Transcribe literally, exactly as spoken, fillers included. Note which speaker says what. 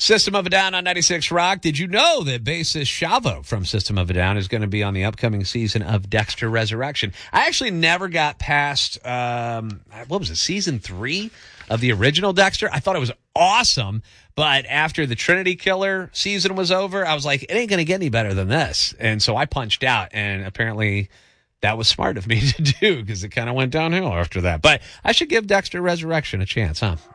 Speaker 1: System of a Down on ninety-six Rock. Did you know that bassist Shavo from System of a Down is going to be on the upcoming season of Dexter Resurrection? I actually never got past, um, what was it, season three of the original Dexter? I thought it was awesome, but after the Trinity Killer season was over, I was like, it ain't going to get any better than this. And so I punched out, and apparently that was smart of me to do because it kind of went downhill after that. But I should give Dexter Resurrection a chance, huh?